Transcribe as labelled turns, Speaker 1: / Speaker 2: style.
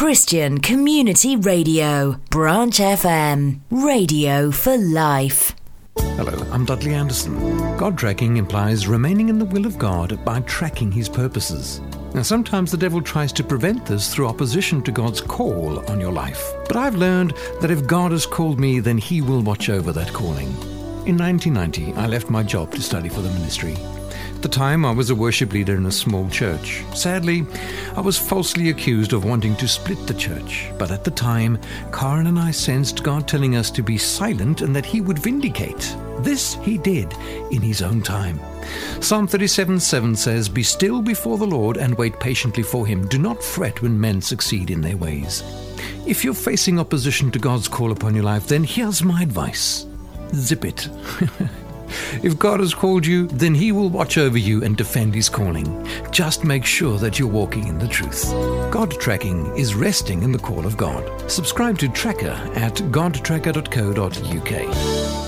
Speaker 1: Christian Community Radio, Branch FM, radio for life.
Speaker 2: Hello, I'm Dudley Anderson. God tracking implies remaining in the will of God by tracking his purposes. Now, sometimes the devil tries to prevent this through opposition to God's call on your life. But I've learned that if God has called me, then he will watch over that calling. In 1990, I left my job to study for the ministry. At the time, I was a worship leader in a small church. Sadly, I was falsely accused of wanting to split the church. But at the time, Karen and I sensed God telling us to be silent and that he would vindicate. This he did in his own time. Psalm 37:7 says, "Be still before the Lord and wait patiently for him. Do not fret when men succeed in their ways." If you're facing opposition to God's call upon your life, then here's my advice. Zip it. If God has called you, then he will watch over you and defend his calling. Just make sure that you're walking in the truth. God tracking is resting in the call of God. Subscribe to Tracker at godtracker.co.uk.